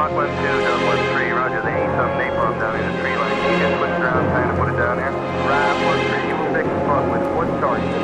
Mach 1-2, Dub 1-3, roger. They need some napalm down in the tree line. Can you just switch around, kind of put it down here? Right, 1-3, you will fix the spot with 1 target.